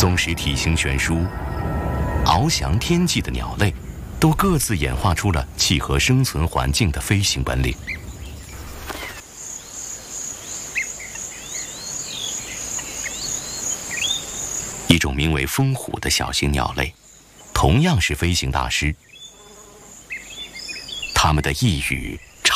纵使体型悬殊，翱翔天际的鸟类，都各自演化出了契合生存环境的飞行本领。一种名为蜂虎的小型鸟类，同样是飞行大师。它们的翼羽